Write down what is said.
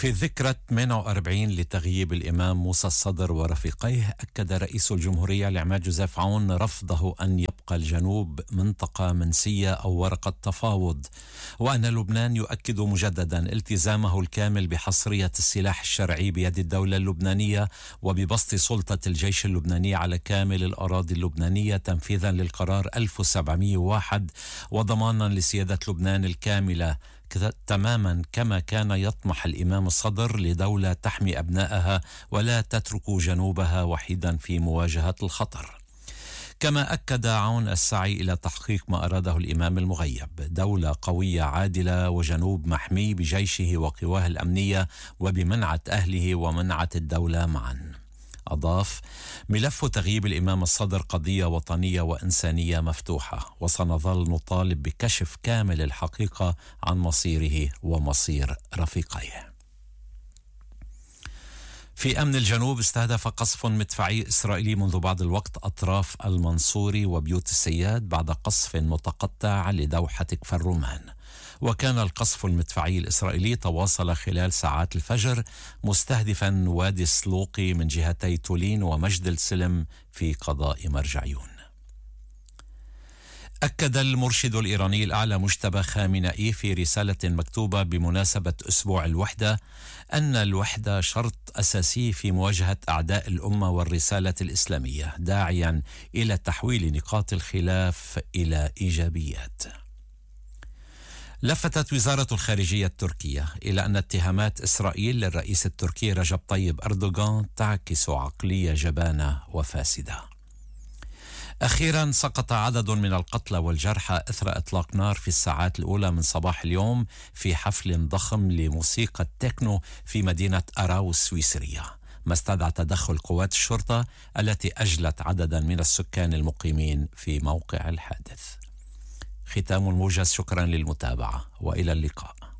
في الذكرى 48 لتغييب الإمام موسى الصدر ورفيقيه، أكد رئيس الجمهورية العماد جوزيف عون رفضه أن يبقى الجنوب منطقة منسية أو ورقة تفاوض، وأن لبنان يؤكد مجددا التزامه الكامل بحصرية السلاح الشرعي بيد الدولة اللبنانية وببسط سلطة الجيش اللبناني على كامل الأراضي اللبنانية تنفيذا للقرار 1701 وضمانا لسيادة لبنان الكاملة تماما كما كان يطمح الإمام الصدر لدولة تحمي أبنائها ولا تترك جنوبها وحيدا في مواجهة الخطر. كما أكد عون السعي إلى تحقيق ما أراده الإمام المغيب، دولة قوية عادلة وجنوب محمي بجيشه وقواه الأمنية وبمنعة أهله ومنعة الدولة معا. أضاف: ملف تغييب الإمام الصدر قضية وطنية وإنسانية مفتوحة، وسنظل نطالب بكشف كامل الحقيقة عن مصيره ومصير رفيقيه. في أمن الجنوب، استهدف قصف مدفعي إسرائيلي منذ بعض الوقت أطراف المنصوري وبيوت السياد بعد قصف متقطع لدوحة كفر رمان. وكان القصف المدفعي الإسرائيلي تواصل خلال ساعات الفجر مستهدفا وادي السلوقي من جهتي تولين ومجد السلم في قضاء مرجعيون. أكد المرشد الإيراني الأعلى مجتبى خامنئي في رسالة مكتوبة بمناسبة أسبوع الوحدة أن الوحدة شرط أساسي في مواجهة أعداء الأمة والرسالة الإسلامية، داعيا إلى تحويل نقاط الخلاف إلى إيجابيات. لفتت وزارة الخارجية التركية إلى أن اتهامات إسرائيل للرئيس التركي رجب طيب أردوغان تعكس عقلية جبانة وفاسدة. أخيرا، سقط عدد من القتلى والجرحى إثر إطلاق نار في الساعات الأولى من صباح اليوم في حفل ضخم لموسيقى التكنو في مدينة أراو السويسرية، ما استدعى تدخل قوات الشرطة التي أجلت عددا من السكان المقيمين في موقع الحادث. ختام الموجز، شكرا للمتابعة وإلى اللقاء.